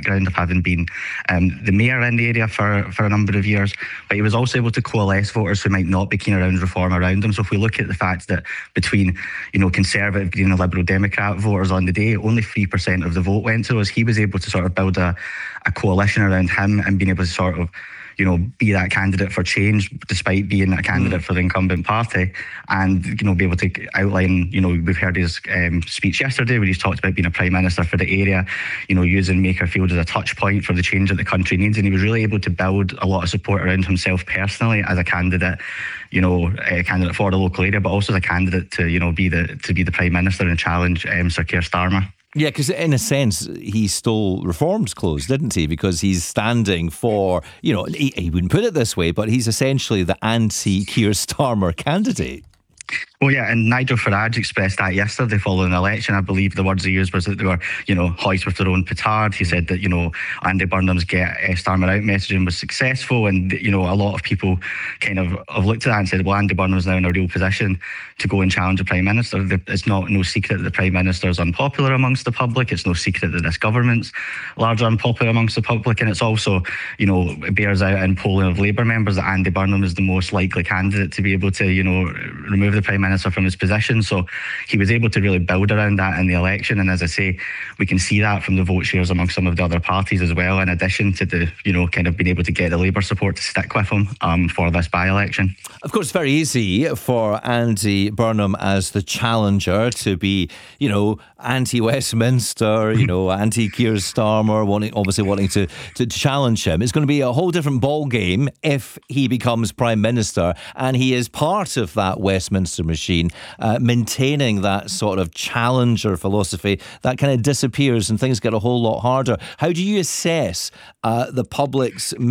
background of having been the mayor in the area for a number of years, but he was also able to coalesce voters who might not be keen around reform around him. So if we look at the fact that between, Conservative, Green and Liberal Democrat voters on the day, only 3% of the vote went to us, he was able to sort of build a coalition around him and being able to sort of be that candidate for change despite being that candidate for the incumbent party, and be able to outline, we've heard his speech yesterday where he's talked about being a Prime Minister for the area, using Makerfield as a touch point for the change that the country needs, and he was really able to build a lot of support around himself personally as a candidate, a candidate for the local area, but also as a candidate to be the Prime Minister and challenge Sir Keir Starmer. Yeah, because in a sense, he stole Reform's clothes, didn't he? Because he's standing for, he wouldn't put it this way, but he's essentially the anti-Keir Starmer candidate. Well, yeah, and Nigel Farage expressed that yesterday following the election. I believe the words he used was that they were, hoist with their own petard. He said that, Andy Burnham's Get Starmer Out messaging was successful, and, a lot of people kind of have looked at that and said, well, Andy Burnham's now in a real position to go and challenge the Prime Minister. It's no secret that the Prime Minister is unpopular amongst the public. It's no secret that this government's largely unpopular amongst the public, and it's also, it bears out in polling of Labour members that Andy Burnham is the most likely candidate to be able to, remove the Prime Minister from his position. So he was able to really build around that in the election, and as I say, we can see that from the vote shares among some of the other parties as well, in addition to the kind of being able to get the Labour support to stick with him for this by-election. Of course, it's very easy for Andy Burnham as the challenger to be anti-Westminster, anti-Keir Starmer, wanting to challenge him. It's going to be a whole different ball game if he becomes Prime Minister and he is part of that Westminster machine, maintaining that sort of challenger philosophy. That kind of disappears and things get a whole lot harder. How do you assess the public's